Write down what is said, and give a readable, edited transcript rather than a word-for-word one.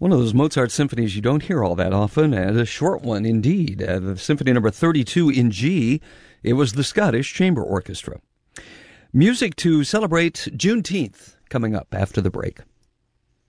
One of those Mozart symphonies you don't hear all that often, and a short one indeed. The Symphony number 32 in G. It was the Scottish Chamber Orchestra. Music to celebrate Juneteenth coming up after the break.